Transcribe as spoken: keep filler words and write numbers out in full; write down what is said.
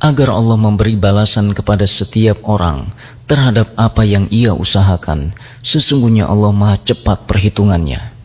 agar Allah memberi balasan kepada setiap orang terhadap apa yang ia usahakan. Sesungguhnya Allah Maha cepat perhitungannya.